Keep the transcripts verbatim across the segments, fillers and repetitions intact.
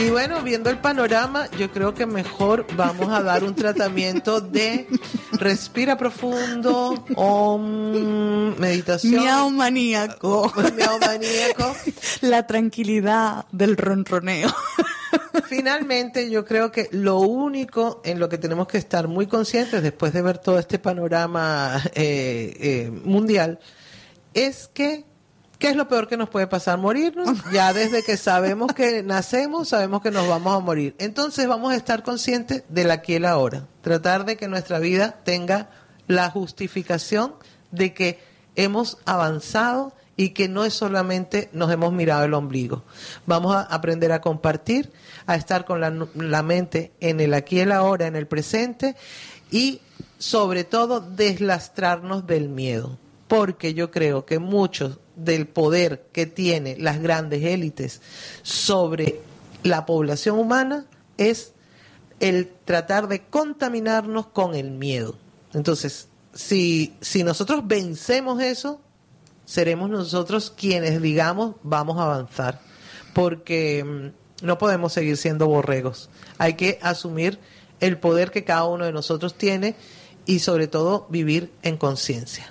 Y bueno, viendo el panorama, yo creo que mejor vamos a dar un tratamiento de respira profundo, om, meditación. Miau maníaco. Miau maníaco. La tranquilidad del ronroneo. Finalmente, yo creo que lo único en lo que tenemos que estar muy conscientes después de ver todo este panorama eh, eh, mundial es que ¿qué es lo peor que nos puede pasar? Morirnos. Ya desde que sabemos que nacemos, sabemos que nos vamos a morir. Entonces vamos a estar conscientes del aquí y el ahora. Tratar de que nuestra vida tenga la justificación de que hemos avanzado y que no es solamente nos hemos mirado el ombligo. Vamos a aprender a compartir, a estar con la, la mente en el aquí y el ahora, en el presente y sobre todo deslastrarnos del miedo. Porque yo creo que muchos del poder que tienen las grandes élites sobre la población humana es el tratar de contaminarnos con el miedo. Entonces, si, si nosotros vencemos eso, seremos nosotros quienes digamos vamos a avanzar, porque mmm, no podemos seguir siendo borregos. Hay que asumir el poder que cada uno de nosotros tiene y sobre todo vivir en conciencia.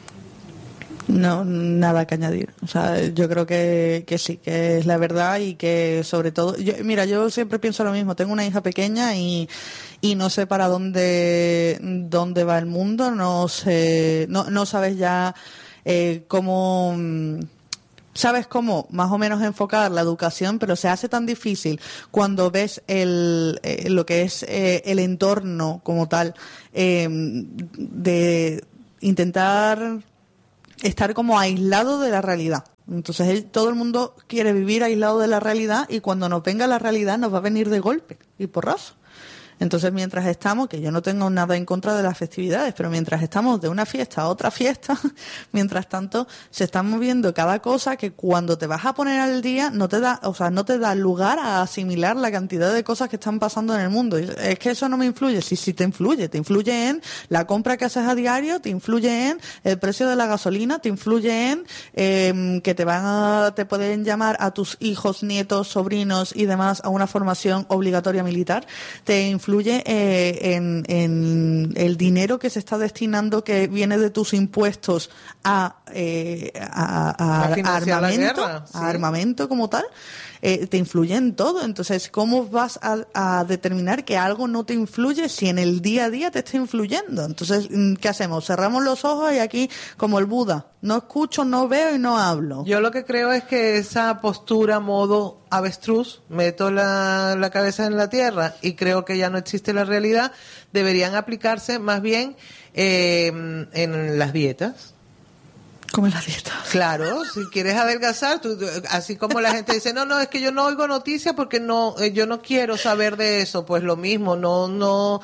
No, nada que añadir. O sea, yo creo que, que sí, que es la verdad y que sobre todo... Yo, mira, yo siempre pienso lo mismo. Tengo una hija pequeña y, y no sé para dónde, dónde va el mundo. No sé, no, no sabes ya eh, cómo... Sabes cómo más o menos enfocar la educación, pero se hace tan difícil cuando ves el eh, lo que es eh, el entorno como tal, eh, de intentar estar como aislado de la realidad. Entonces él, todo el mundo quiere vivir aislado de la realidad y cuando nos venga la realidad nos va a venir de golpe y porrazo. Entonces mientras estamos, que yo no tengo nada en contra de las festividades, pero mientras estamos de una fiesta a otra fiesta, mientras tanto se está moviendo cada cosa que cuando te vas a poner al día no te da, o sea, no te da lugar a asimilar la cantidad de cosas que están pasando en el mundo. Y es que eso no me influye, sí, sí te influye, te influye en la compra que haces a diario, te influye en el precio de la gasolina, te influye en eh, que te van a, te pueden llamar a tus hijos, nietos, sobrinos y demás a una formación obligatoria militar, te influye influye eh, en, en el dinero que se está destinando, que viene de tus impuestos a, eh, a, a, a armamento, guerra, sí. a armamento como tal, eh, te influye en todo. Entonces, ¿cómo vas a, a determinar que algo no te influye si en el día a día te está influyendo? Entonces, ¿qué hacemos? Cerramos los ojos y aquí, como el Buda, no escucho, no veo y no hablo. Yo lo que creo es que esa postura modo avestruz, meto la, la cabeza en la tierra y creo que ya no existe la realidad, deberían aplicarse más bien eh, en las dietas. ¿Cómo es la dieta? Claro, si quieres adelgazar, tú, así como la gente dice, no, no, es que yo no oigo noticias porque no, eh, yo no quiero saber de eso, pues lo mismo, no, no,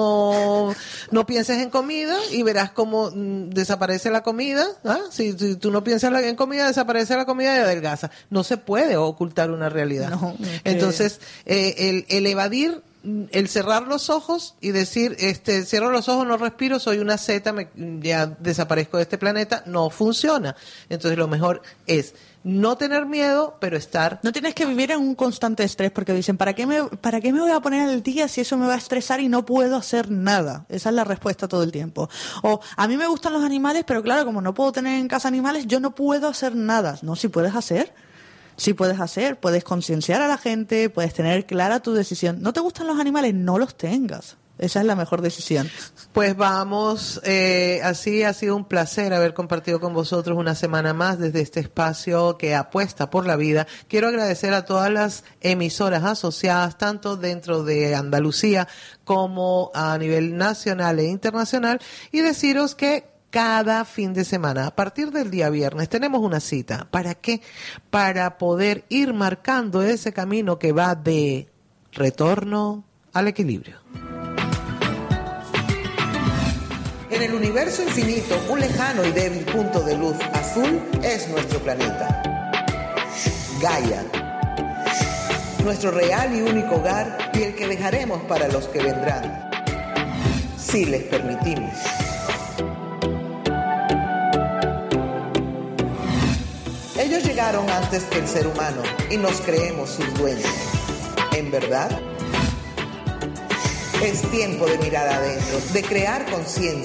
no, no pienses en comida y verás cómo mm, desaparece la comida, ¿ah? Si, si tú no piensas en comida, desaparece la comida y adelgaza. No se puede ocultar una realidad. No, okay. Entonces, eh, el, el evadir, el cerrar los ojos y decir, este, cierro los ojos, no respiro, soy una zeta, me, ya desaparezco de este planeta, no funciona. Entonces lo mejor es no tener miedo, pero estar... No tienes que vivir en un constante estrés, porque dicen, ¿para qué me, para qué me voy a poner al día si eso me va a estresar y no puedo hacer nada? Esa es la respuesta todo el tiempo. O, a mí me gustan los animales, pero claro, como no puedo tener en casa animales, yo no puedo hacer nada. No, si puedes hacer... Sí puedes hacer, puedes concienciar a la gente, puedes tener clara tu decisión. ¿No te gustan los animales? No los tengas. Esa es la mejor decisión. Pues vamos, eh, así ha sido un placer haber compartido con vosotros una semana más desde este espacio que apuesta por la vida. Quiero agradecer a todas las emisoras asociadas, tanto dentro de Andalucía como a nivel nacional e internacional, y deciros que cada fin de semana, a partir del día viernes, tenemos una cita. ¿Para qué? Para poder ir marcando ese camino que va de retorno al equilibrio. En el universo infinito, un lejano y débil punto de luz azul es nuestro planeta. Gaia. Nuestro real y único hogar y el que dejaremos para los que vendrán. Si les permitimos. Ellos llegaron antes que el ser humano y nos creemos sus dueños. En quieren, ¿verdad? Es tiempo de mirar adentro, de crear conciencia.